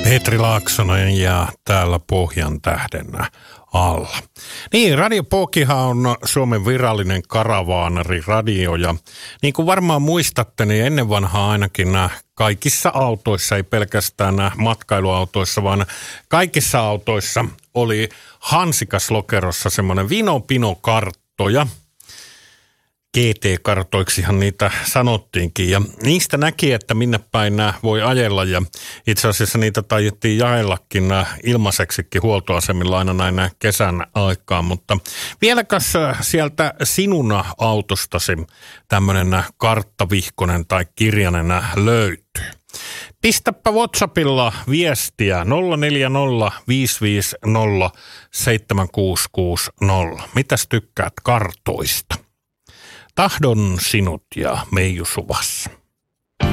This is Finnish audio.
Petri Laaksonen ja täällä Pohjan tähden alla. Niin, Radio Pohkihan on Suomen virallinen karavaanariradio ja niin kuin varmaan muistatte, niin ennen vanhaa ainakin kaikissa autoissa, ei pelkästään matkailuautoissa, vaan kaikissa autoissa oli hansikaslokerossa semmoinen Vino-Pino-karttoja. GT-kartoiksihan niitä sanottiinkin ja niistä näki, että minne päin nämä voi ajella ja itse asiassa niitä taidettiin jaellakin ilmaiseksikin huoltoasemilla aina näin kesän aikaan, mutta vieläkäs sieltä sinun autostasi tämmöinen karttavihkonen tai kirjanen löytyy? Pistäpä WhatsAppilla viestiä 040 550 7660. Mitäs tykkäät kartoista? Tahdon sinut ja Meiju Suvassa.